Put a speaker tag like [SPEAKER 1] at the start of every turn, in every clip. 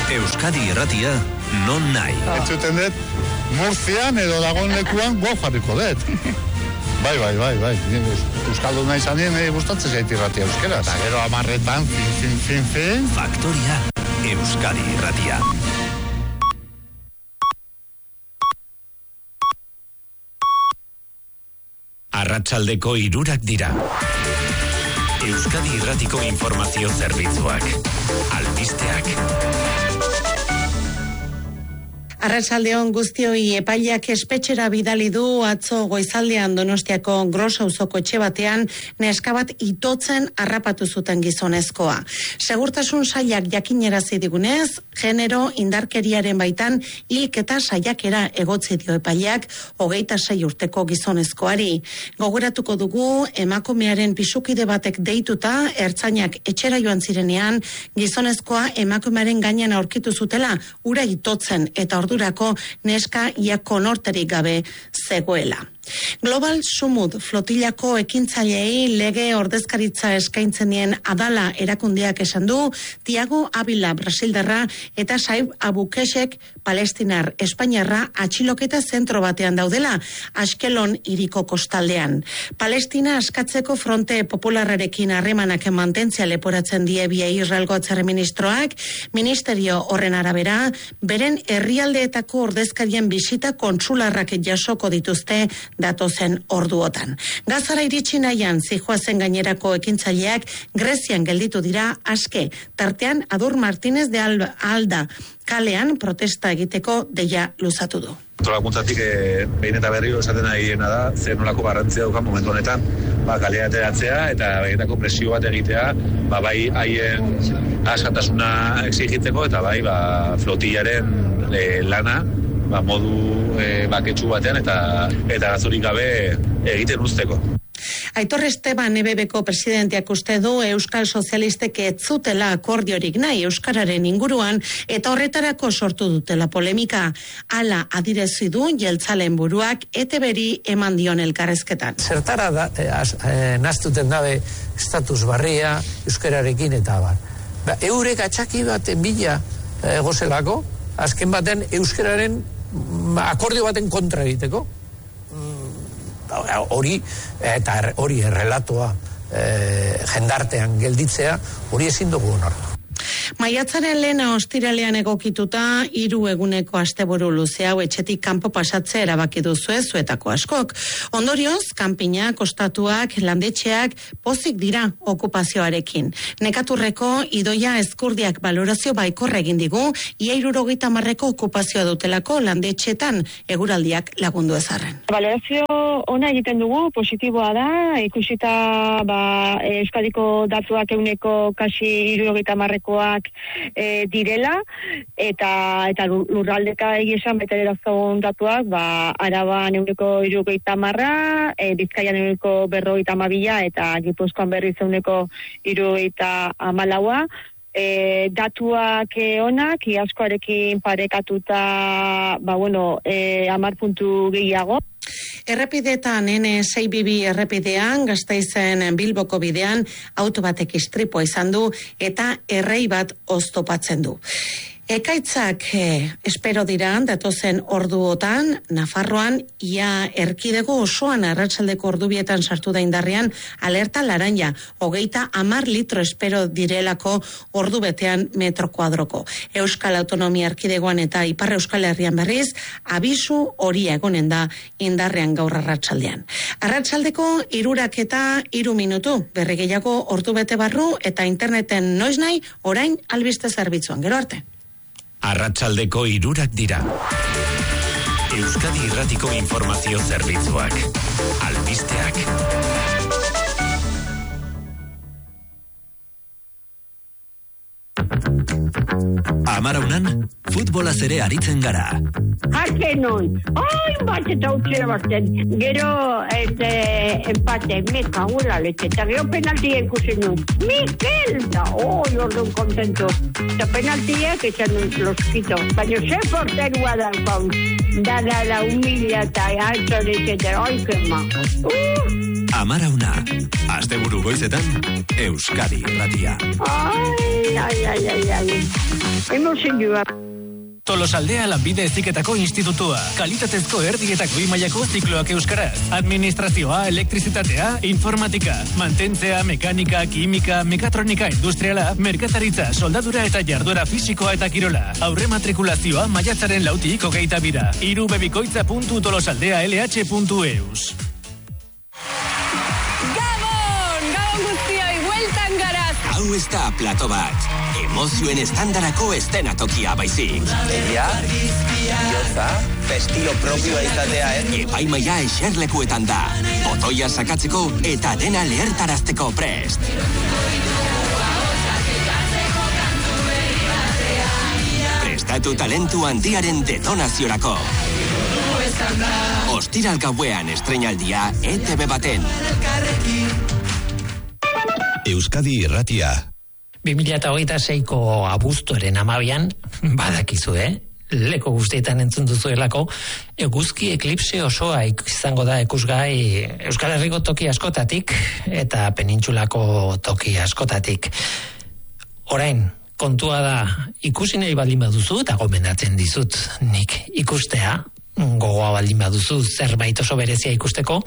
[SPEAKER 1] Euskadi Irratia, non nahi.
[SPEAKER 2] Entzuten dut, Murtzian edo dagoen lekuan jarriko dut. Bai. Euskaldun nahi zanien, gustatzen zait irratia euskera. Eta gero 10etan, fin.
[SPEAKER 1] Faktoria, Euskadi Irratia. Arratsaldeko 3 dira. Euskadi Irratiko informazio zerbitzuak. Albisteak.
[SPEAKER 3] Arratsaldeon guztioi, epaileak espetxera bidali du atzo goizaldean Donostiako Gros auzoko etxe batean neska bat itotzen harrapatu zuten gizonezkoa. Segurtasun sailak jakinarazi digunez, genero indarkeriaren baitan hilketa saiakera egotzi dio epaileak 26 urteko gizonezkoari. Gogoratuko dugu emakumearen pisukide batek deituta ertzainak etxera joan zirenean gizonezkoa emakumearen gainean aurkitu zutela ura itotzen eta ordurako neska ia konorterik gabe zegoela. Global Sumud flotillako ekintzaileei lege ordezkaritza eskaintzen dien Adala erakundeak esan du, Tiago Avila brasildarra eta Saib Abukesek palestinar espainiarra atxiloketa zentro batean daudela, Askelon hiriko kostaldean. Palestina askatzeko fronte popularrarekin harremanak mantentzea leporatzen die bie Israelgo atzerri ministroak, ministerio horren arabera, beren herrialdeetako ordezkarien bisita konsularrak jasoko dituzte datozen orduotan. Gazara iritsi nahian zijoazen gainerako ekintzaileak Grezian gelditu dira aske, tartean Adur Martínez de Alda kalean protesta egiteko deia luzatu du.
[SPEAKER 4] Antolakuntzatik behin eta berriro esaten nahiena da, zer nolako garrantzia daukan momentu honetan, kalea ateratzea eta benetako presio bat egitea, bai haien askatasuna exigitzeko eta bai flotillaren lana modu baketsu batean eta gazorik gabe egiten uzteko.
[SPEAKER 3] Aitor Esteban EBBko presidenteak uste du Euskal Sozialistek ez zutela akordiorik nahi euskararen inguruan eta horretarako sortu dutela polemika. Hala adierazi du jeltzalen buruak ETBri eman dion elkarrezketan.
[SPEAKER 5] Zertara naztuten dabe estatus barria euskararekin eta abar. Eurek atxaki baten bila gozelako, azken baten euskararen akordio baten kontra egiteko. Hori errelatoa jendartean gelditzea, hori ezin dugu onartu.
[SPEAKER 3] Maiatzaren lehena ostiralean egokituta 3 eguneko asteburu luze hau etxetik kanpo pasatzea erabaki duzue zuetako askok. Ondorioz, kanpinak, ostatuak, landetxeak pozik dira okupazioarekin. Nekaturreko Idoia Ezkurdiak balorazio baikorra egin digu, ia 70ko okupazioa dutelako landetxetan eguraldiak lagundu ezarren.
[SPEAKER 6] Balorazio ona egiten dugu, positiboa da, ikusita Euskadiko datuak eguneko kasi 70koak direla eta lurraldeka egizan beterera zaun datuak, Araban 70%, Bizkaian 52% eta Gipuzkoan berriz 74%. Datuak onak, iazkoarekin parekatuta 10 puntu gehiago.
[SPEAKER 3] Errepidetan N622 errepidean, Gasteizen Bilboko bidean, auto batek istripua izan du eta errei bat oztopatzen du. Ekaitzak espero dira datozen orduotan, Nafarroan ia erkidego osoan arratsaldeko ordubietan sartu da indarrean alerta laranja, 30 litro espero direlako ordu betean metro kuadroko. Euskal Autonomia Erkidegoan eta Ipar Euskal Herrian berriz, abisu horia egonen da indarrean gaur arratsaldean. Arratsaldeko 3:03 minutu, berri gehiago ordu bete barru eta interneten noiz nahi orain albiste zerbitzuan. Gero arte.
[SPEAKER 1] Arratsaldeko 3 dira. Euskadi Irratiko informazio zerbitzuak. Albisteak. Amaraunan, futbolaz ere aritzen gara.
[SPEAKER 7] Jartzen nun, bat eta utxera batzen. Gero, empate, meka, gula leche. Eta gero penaltia ikusen nun. Mikel! Orduan kontento. Eta penaltiak esan nun los quito. Baina ze porterua da, dada la humilla eta alto, etcétera. Ai, que majo.
[SPEAKER 1] Amarauna, asteburu goizetan, Euskadi Irratia.
[SPEAKER 7] Ai. Emozioa.
[SPEAKER 8] Tolosaldea Lanbide Heziketako Institutua. Kalitatezko erdi eta goi mailako zikloak euskaraz. Administrazioa, elektrizitatea, informatika, mantentzea, mekanika, kimika, mekatronika industriala, merkataritza, soldadura eta jarduera fisikoa eta kirola. Aurre matrikulazioa maiatzaren 6tik 22. irubebikoitza.tolosaldealh.eus.
[SPEAKER 9] Gabon guztioi, bueltan gara.
[SPEAKER 1] Hau ez da plato bat, emozioen estandarako estenatokia baizik.
[SPEAKER 10] Egia, bihotza, estilo propioa izatea,
[SPEAKER 1] Epaimaia eserlekuetan da, botoia sakatzeko eta dena lehertarazteko prest. Prestatu talentu handiaren detonaziorako. Ostiral gauean estreinaldia ETV baten. Euskadi Irratia.
[SPEAKER 5] 2026ko abuztuaren 12an, badakizu, leku guztietan entzun duzuelako, eguzki eklipse osoa izango da ikusgai Euskal Herriko toki askotatik eta penintsulako toki askotatik. Orain, kontua da, ikusi nahi baldin baduzu, eta gomendatzen dizut nik ikustea, gogoa baldin baduzu zerbait oso berezia ikusteko,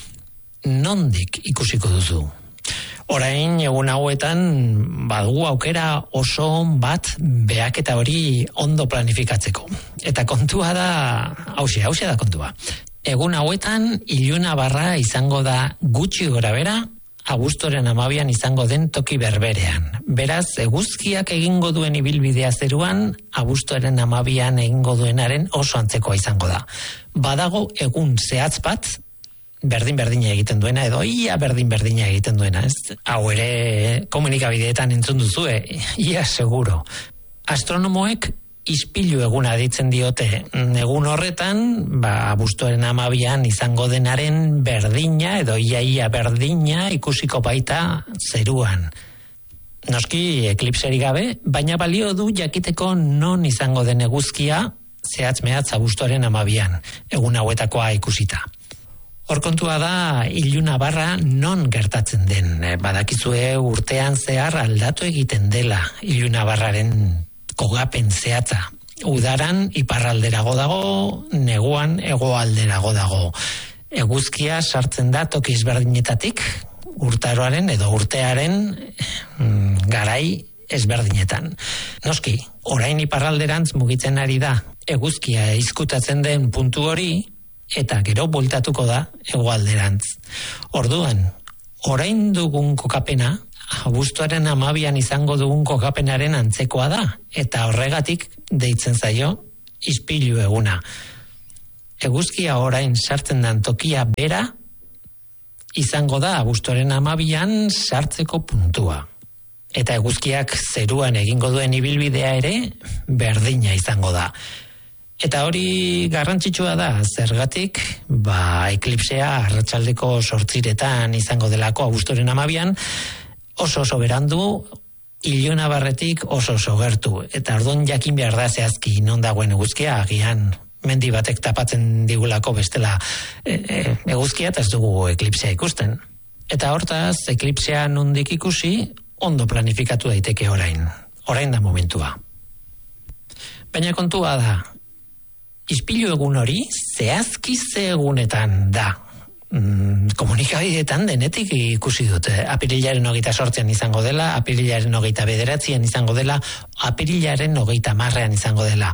[SPEAKER 5] nondik ikusiko duzu? Orain, egun hauetan, badugu aukera oso bat behaketa hori ondo planifikatzeko. Eta kontua da, hauxe da kontua. Egun hauetan, ilunabarra izango da gutxi gora bera, abuztuaren 12an izango den toki berberean. Beraz, eguzkiak egingo duen ibilbidea zeruan, abuztuaren 12an egingo duenaren oso antzekoa izango da. Badago egun zehatz bat, berdin-berdina egiten duena, edo ia berdin-berdina egiten duena, ez? Hau ere komunikabideetan entzun duzu, ia seguro. Astronomoek ispilu eguna ditzen diote. Egun horretan, abuztuaren 12an izango denaren berdina, edo ia berdina ikusiko baita zeruan. Noski eklipserik gabe, baina balio du jakiteko non izango den eguzkia zehatz-mehatz abuztuaren 12an, egun hauetakoa ikusita. Hor kontua da, ilunabarra non gertatzen den. Badakizue urtean zehar aldatu egiten dela ilunabarraren kogapen zehatza. Udaran iparralderago dago, neguan hegoalderago dago. Eguzkia sartzen da toki ezberdinetatik, urtaroaren edo urtearen garai ezberdinetan. Noski, orain iparralderantz mugitzen ari da, eguzkia izkutatzen den puntu hori, eta gero bueltatuko da hegoalderantz. Orduan, orain dugun kokapena, abuztuaren 12an izango dugun kokapenaren antzekoa da, eta horregatik deitzen zaio ispilu eguna. Eguzkia orain sartzen den tokia bera, izango da abuztuaren 12an sartzeko puntua. Eta eguzkiak zeruan egingo duen ibilbidea ere, berdina izango da. Eta hori garrantzitsua da, zergatik, eklipsea arratsaldeko 8 izango delako abuztuaren 12an, oso berandu, ilunabarretik oso gertu. Eta orduan jakin behar da zehazki non dagoen eguzkia, agian mendi batek tapatzen digulako bestela eguzkia eta ez dugu eklipsea ikusten. Eta hortaz, eklipsea nondik ikusi, ondo planifikatu daiteke orain. Orain da momentua. Baina kontua da, ispilu egun hori zehazki ze egunetan da. Komunikabideetan denetik ikusi dute. Apirilaren 28an izango dela, apirilaren 29an izango dela, apirilaren 30an izango dela.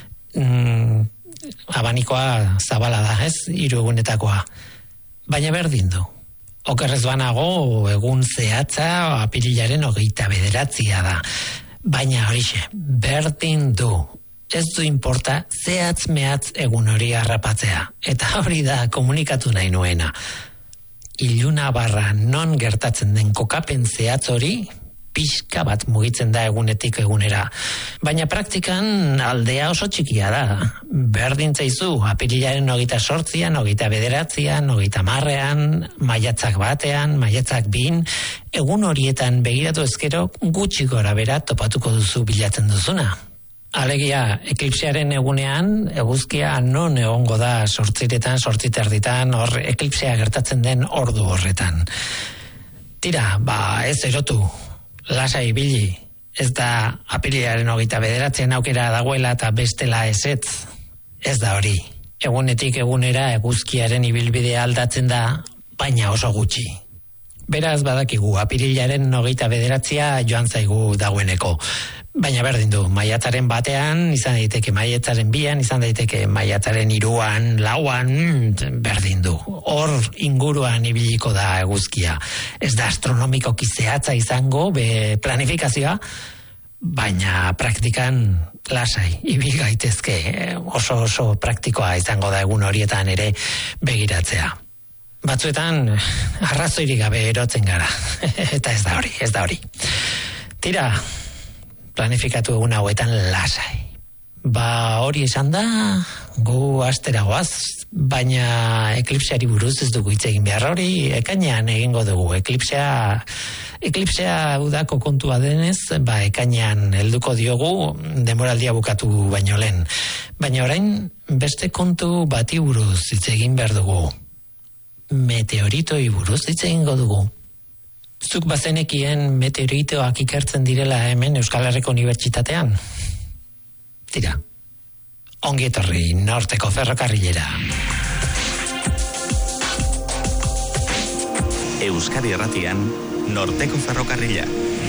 [SPEAKER 5] Abanikoa zabala da, ez? 3 egunetakoa. Baina berdin du. Okerrez banago egun zehatza apirilaren 29a da. Baina horixe, berdin du. Ez du inporta zehatz-mehatz egun hori harrapatzea. Eta hori da komunikatu nahi nuena. Ilunabarra non gertatzen den kokapen zehatz hori, pixka bat mugitzen da egunetik egunera. Baina praktikan aldea oso txikia da. Berdin zaizu, apirilaren 28an, 29an, 30an, maiatzak 1, maiatzak 2, egun horietan begiratu ezkero gutxi gora bera topatuko duzu bilatzen duzuna. Alegia, eklipsearen egunean, eguzkia non egongo da 8:00, hor eklipsea gertatzen den ordu horretan. Tira, ez erotu, lasai ibili, ez da apirilaren 29 aukera dagoela eta bestela ezetz, ez da hori. Egunetik egunera eguzkiaren ibilbidea aldatzen da, baina oso gutxi. Beraz badakigu, apirilaren 29 joan zaigu dagoeneko. Baina berdin du, maiatzaren 1 izan daiteke maiatzaren 2 izan daiteke maiatzaren 3 4 berdin du. Hor inguruan ibiliko da eguzkia. Ez da astronomikoki zehatza izango, planifikazioa, baina praktikan lasai, ibil gaitezke, oso praktikoa izango da egun horietan ere begiratzea. Batzuetan arrazoirik gabe erotzen gara, eta ez da hori. Tira, planifikatu egun hauetan lasai. Hori esan da, gu astera goaz, baina eklipseari buruz ez dugu hitz egin behar, hori ekainean egingo dugu. Eklipsea udako kontua denez, ekainean helduko diogu denboraldia bukatu baino lehen. Baina orain beste kontu bati buruz hitz egin behar dugu. Meteoritoi buruz hitz egingo dugu. Zuk bazenekien meteoritoak ikertzen direla hemen Euskal Herriko Unibertsitatean? Tira, ongi etorri Norteko Ferrokarrilera.
[SPEAKER 1] Euskadi Erratian, Norteko Ferrokarrila.